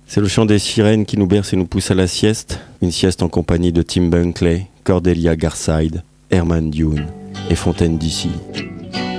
C'est le chant des sirènes qui nous berce et nous pousse à la sieste. Une sieste en compagnie de Tim Bunkley, Cordelia Garside, Herman Dune et Fontaine d'ici.